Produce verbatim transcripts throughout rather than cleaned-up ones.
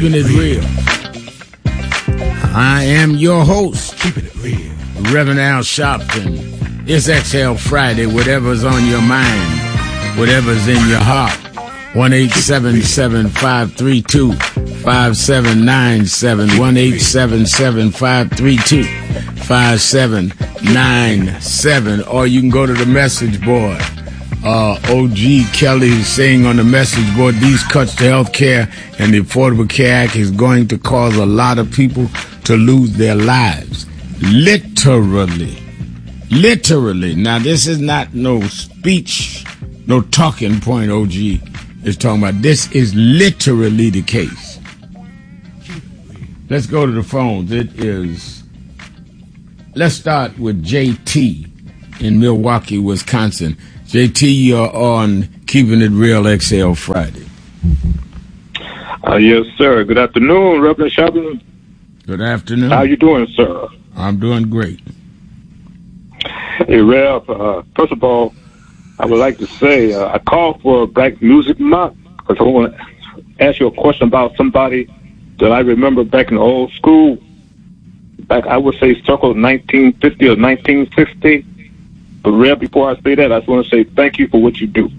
Keeping It Real. I am your host, Keeping It Real, Reverend Al Sharpton. It's Exhale Friday, whatever's on your mind, whatever's in your heart. one eight seven seven, five three two, five seven nine seven, one eight seven seven, five three two, five seven nine seven, or you can go to the message board. Uh, O G Kelly is saying on the message board, these cuts to health care and the Affordable Care Act is going to cause a lot of people to lose their lives. Literally. Literally. Now, this is not no speech, no talking point, O G is talking about. This is literally the case. Let's go to the phones. It is, let's start with J T in Milwaukee, Wisconsin. J T, you're on Keeping It Real Exhale Friday. Uh, yes, sir. Good afternoon, Reverend Sharpton. Good afternoon. How you doing, sir? I'm doing great. Hey, Rev, uh, first of all, I would like to say uh, I called for Black Music Month because I want to ask you a question about somebody that I remember back in the old school. Back, I would say, circle nineteen fifty or nineteen sixty. But, Rev, before I say that, I just want to say thank you for what you do.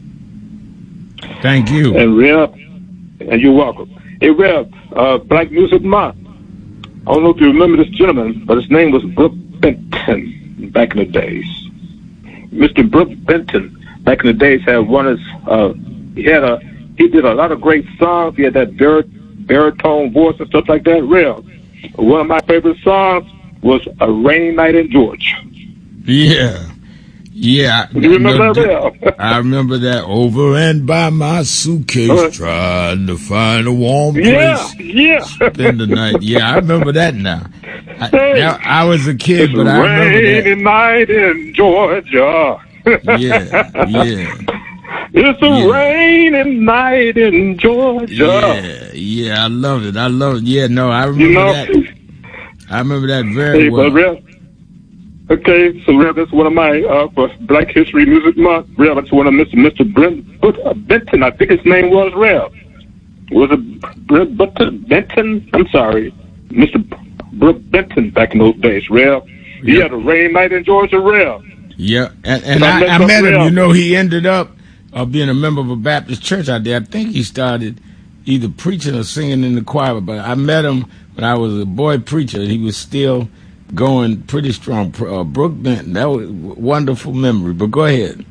Thank you. And, Rev, and you're welcome. Hey, Rev, uh, Black Music Month. I don't know if you remember this gentleman, but his name was Brook Benton back in the days. Mister Brook Benton back in the days had one of his, uh, he had a, he did a lot of great songs. He had that bar- baritone voice and stuff like that. Real. One of my favorite songs was A Rainy Night in Georgia. Yeah. Yeah. Do you remember that? Real? I remember that. Over and by my suitcase, uh, trying to find a warm place. Yeah, yeah. Spend the night. Yeah, I remember that now. I, Hey, now, I was a kid, it's but I remember rainy night in Georgia. that. Yeah, yeah. It's a Yeah. rainy night in Georgia. Yeah, yeah, I love it. I love it. Yeah, no, I remember You know? that. I remember that very Hey, well. but Rev, okay, so Rev, that's one of my, uh, for Black History Music Month, Rev, that's one of Mister Mister Brent, but, uh, Benton, I think his name was Rev. Was it Brent Benton? Benton? I'm sorry. Mister Brooke Benton back in those days, Rev. He Yeah. had a rainy night in Georgia, Rev. Yeah, and, and But I I, met I some met him. real- You know, he ended up uh, being a member of a Baptist church out there. I think he started either preaching or singing in the choir, but I met him when I was a boy preacher. He was still going pretty strong. Uh, Brooke Benton, that was a wonderful memory, but go ahead.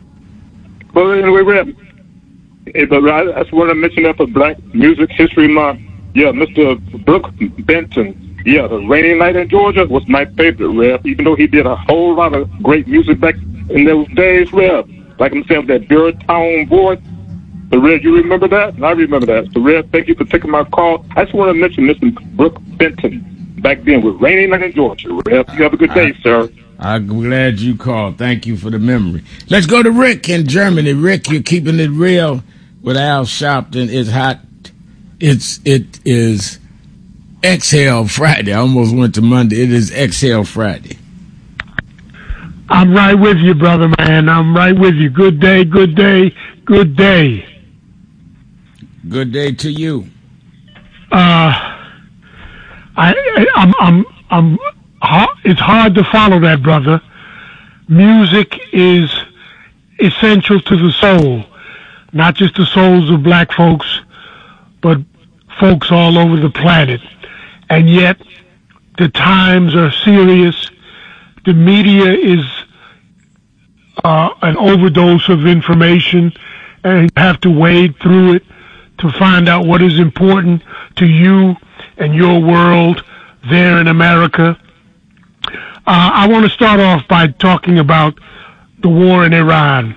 But anyway, Rev, hey, but I just want to mention that for Black Music History Month. Yeah, Mister Brooke Benton. Yeah, the Rainy Night in Georgia was my favorite, Rev, even though he did a whole lot of great music back in those days, Rev. Like I'm saying, that baritone voice. But, Rev, you remember that? I remember that. So, Rev, thank you for taking my call. I just want to mention Mister Brooke Benton back then with Rainy Night in Georgia, Rev. You have a good day, I, sir. I'm glad you called. Thank you for the memory. Let's go to Rick in Germany. Rick, you're keeping it real with Al Sharpton. It's hot. It's, it is Exhale Friday. I almost went to Monday. It is Exhale Friday. I'm right with you, brother, man. I'm right with you. Good day, good day, good day. Good day to you. Uh, I, I I'm, I'm, I'm, it's hard to follow that, brother. Music is essential to the soul, not just the souls of black folks, but folks all over the planet. And yet, the times are serious. The media is uh, an overdose of information, and you have to wade through it to find out what is important to you and your world there in America. Uh, I want to start off by talking about the war in Iran.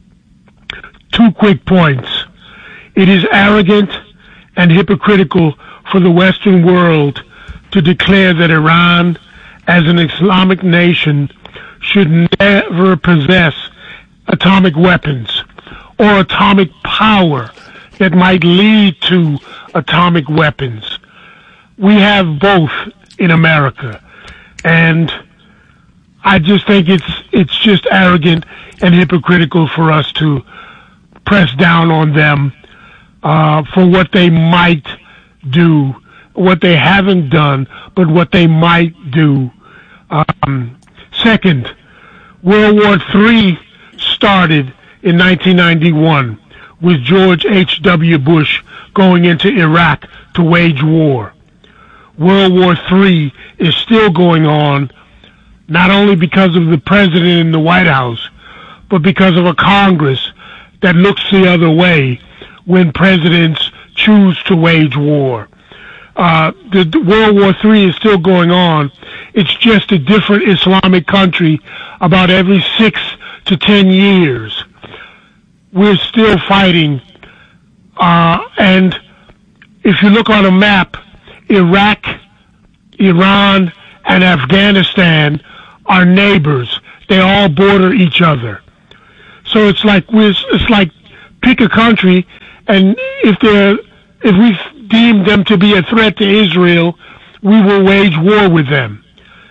Two quick points. It is arrogant and hypocritical for the Western world to declare that Iran, as an Islamic nation, should never possess atomic weapons or atomic power that might lead to atomic weapons. We have both in America, and I just think it's it's just arrogant and hypocritical for us to press down on them uh, for what they might do, what they haven't done, but what they might do. Um, second, World War Three started in nineteen ninety-one with George H W Bush going into Iraq to wage war. World War Three is still going on, not only because of the president in the White House, but because of a Congress that looks the other way when presidents choose to wage war. Uh, the, the World War Three is still going on. It's just a different Islamic country about every six to ten years. We're still fighting. Uh, and if you look on a map, Iraq, Iran, and Afghanistan are neighbors. They all border each other. So it's like we're, it's like pick a country, and if they're if we deem them to be a threat to Israel, we will wage war with them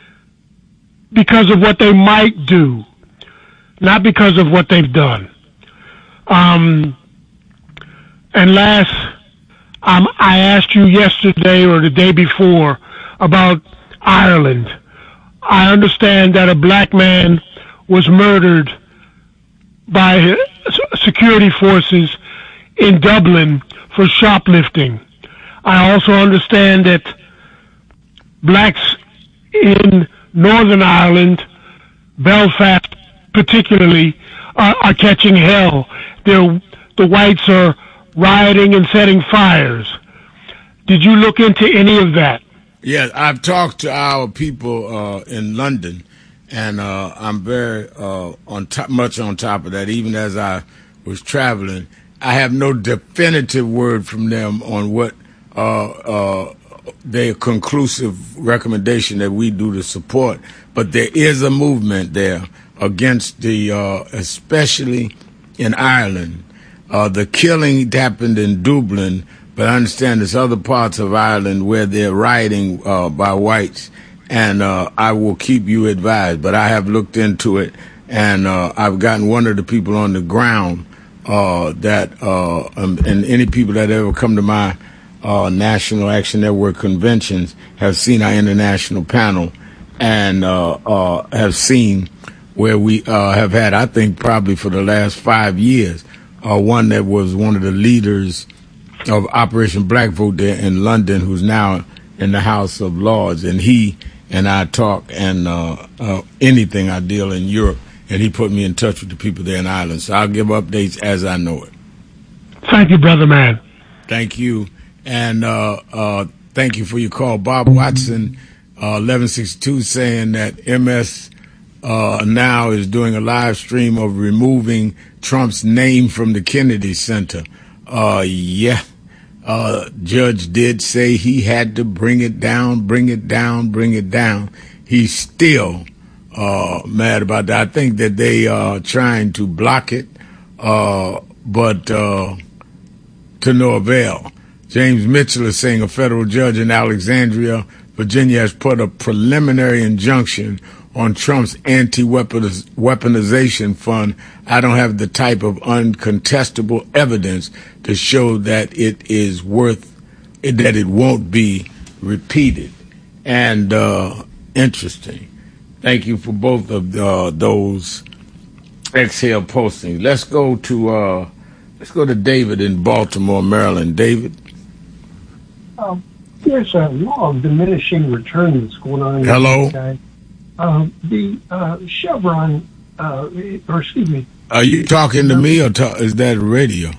because of what they might do, not because of what they've done. Um, and last, um, I asked you yesterday or the day before about Ireland. I understand that a black man was murdered by security forces in Dublin for shoplifting. I also understand that blacks in Northern Ireland, Belfast particularly, are, are catching hell. They're, the whites are rioting and setting fires. Did you look into any of that? Yes, I've talked to our people uh, in London, and uh, I'm very uh, on top, much on top of that. Even as I was traveling, I have no definitive word from them on what uh, uh, their conclusive recommendation that we do to support. But there is a movement there against the, uh, especially in Ireland. Uh, the killing happened in Dublin, but I understand there's other parts of Ireland where they're rioting uh, by whites, and uh, I will keep you advised. But I have looked into it, and uh, I've gotten one of the people on the ground uh, that, uh, um, and any people that ever come to my uh, National Action Network conventions have seen our international panel and uh, uh, have seen where we uh, have had, I think, probably for the last five years, uh, one that was one of the leaders of Operation Black Vote there in London, who's now in the House of Lords, and he and I talk and uh, uh, anything I deal in Europe, and he put me in touch with the people there in Ireland. So I'll give updates as I know it. Thank you, brother man. Thank you, and uh, uh, thank you for your call. Bob Watson, uh, eleven sixty-two, saying that M S uh, now is doing a live stream of removing Trump's name from the Kennedy Center. Uh, yeah. Uh, Judge did say he had to bring it down, bring it down, bring it down. He's still, uh, mad about that. I think that they are trying to block it, uh, but, uh, to no avail. James Mitchell is saying a federal judge in Alexandria, Virginia has put a preliminary injunction on Trump's anti-weaponization fund. I don't have the type of uncontestable evidence to show that it is worth, that it won't be repeated. And uh, interesting. Thank you for both of uh, those Exhale postings. Let's go to uh, let's go to David in Baltimore, Maryland. David. Um, there's a law of diminishing returns going on. Hello. Uh, the uh, Chevron, uh, or excuse me. Are you talking to me, or talk, is that radio?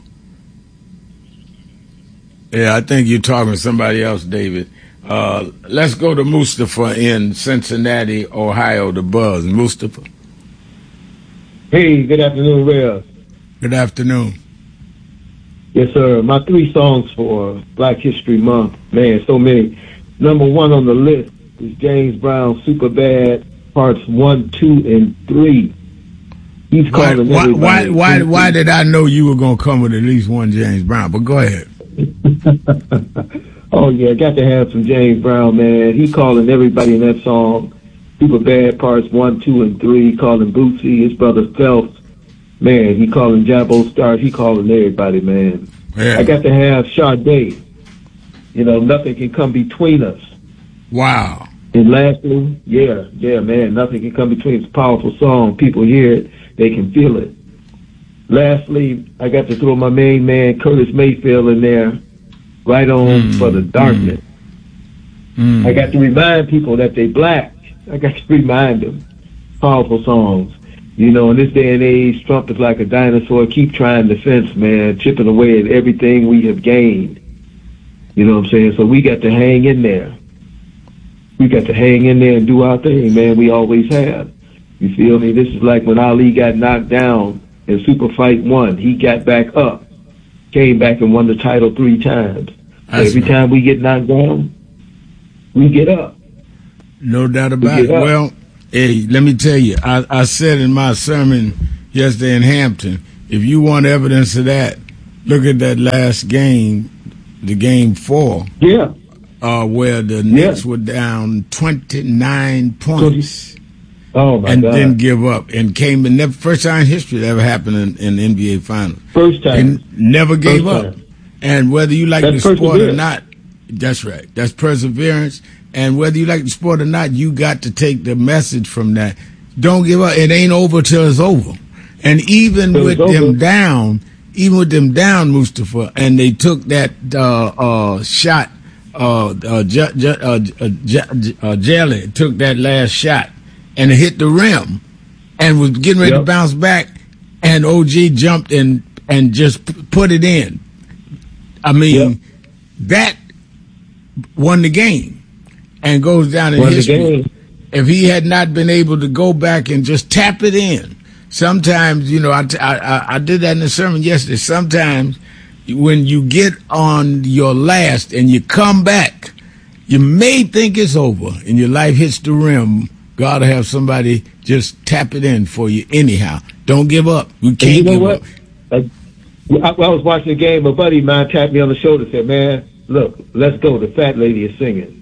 Yeah, I think you're talking to somebody else, David. Uh, let's go to Mustafa in Cincinnati, Ohio, the Buzz. Mustafa. Hey, good afternoon, Ray. Good afternoon. Yes, sir. My three songs for Black History Month. Man, so many. Number one on the list is James Brown, Super Bad, parts one, two, and three. He's why, calling why, everybody. Why, why, why did I know you were going to come with at least one James Brown? But go ahead. Oh, yeah, got to have some James Brown, man. He calling everybody in that song. Super Bad, parts one, two, and three. Calling Bootsy, his brother Phelps. Man, he calling Jabbo Star. He calling everybody, man. Yeah. I got to have Sade. You know, nothing can come between us. Wow. And lastly, yeah, yeah, man, nothing can come between. It's a powerful song. People hear it, they can feel it. Lastly, I got to throw my main man, Curtis Mayfield, in there, right on mm, for the darkness. Mm, I got to remind people that they black. I got to remind them. Powerful songs. You know, in this day and age, Trump is like a dinosaur. Keep trying the fence, man, chipping away at everything we have gained. You know what I'm saying? So we got to hang in there. We got to hang in there and do our thing, man. We always have. You feel me? This is like when Ali got knocked down and Super Fight won. He got back up, came back and won the title three times. So every right. time we get knocked down, we get up. No doubt about it. Up. Well, hey, let me tell you, I, I said in my sermon yesterday in Hampton, if you want evidence of that, look at that last game, the game four. Yeah. Uh, where the Knicks yeah. were down twenty-nine points. Oh, my and God. didn't give up and came in. Never, first time in history that ever happened in, in the N B A Finals. First time. And never gave first up. Time. And whether you like That's the sport or not, that's right. That's perseverance. And whether you like the sport or not, you got to take the message from that. Don't give up. It ain't over till it's over. And even till with them down, even with them down, Mustafa, and they took that uh, uh, shot. Uh, uh, J- J- uh, J- uh, Jelly took that last shot and it hit the rim and was getting ready yep. to bounce back, and O G jumped in and just p- put it in. I mean, yep. that won the game and goes down in won history. If he had not been able to go back and just tap it in, sometimes, you know, I, I, I did that in the sermon yesterday. Sometimes when you get on your last and you come back, you may think it's over and your life hits the rim. God will have somebody just tap it in for you anyhow. Don't give up. We can't you know give what? up. I, I was watching the game. A buddy of mine tapped me on the shoulder and said, man, look, let's go. The fat lady is singing.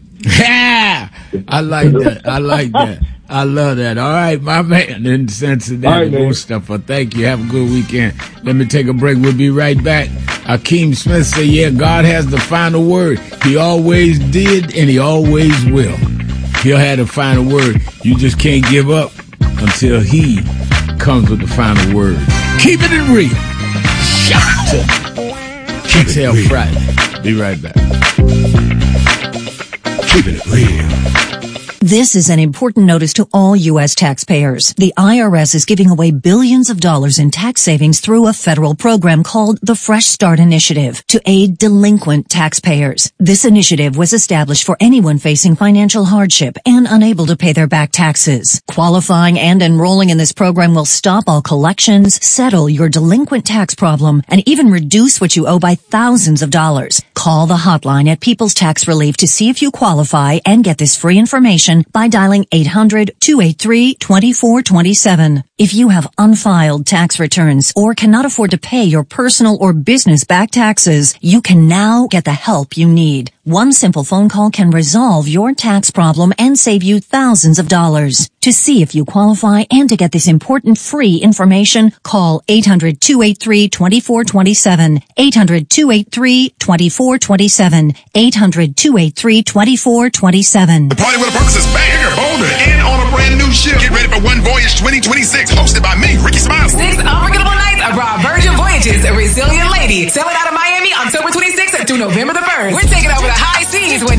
I like that. I like that. I love that. All right, my man in Cincinnati, right, Mustafa. Thank you. Have a good weekend. Let me take a break. We'll be right back. Akeem Smith said, yeah, God has the final word. He always did, and he always will. He'll have the final word. You just can't give up until he comes with the final word. Keep it real. Shout to X L Friday. Be right back. Keeping it real. This is an important notice to all U S taxpayers. The I R S is giving away billions of dollars in tax savings through a federal program called the Fresh Start Initiative to aid delinquent taxpayers. This initiative was established for anyone facing financial hardship and unable to pay their back taxes. Qualifying and enrolling in this program will stop all collections, settle your delinquent tax problem, and even reduce what you owe by thousands of dollars. Call the hotline at People's Tax Relief to see if you qualify and get this free information by dialing eight hundred, two eight three, two four two seven. If you have unfiled tax returns or cannot afford to pay your personal or business back taxes, you can now get the help you need. One simple phone call can resolve your tax problem and save you thousands of dollars. To see if you qualify and to get this important free information, call eight hundred, two eight three, two four two seven, eight hundred, two eight three, two four two seven, eight hundred, two eight three, two four two seven. The Party with a Purpose is back, bigger, bolder, and on a brand new ship. Get ready for One Voyage twenty twenty-six, hosted by me, Ricky Smiley. Six unforgettable nights of our Virgin Voyages, a resilient lady. Sailing out of Miami October twenty-sixth through November the first. We're taking over the high seas with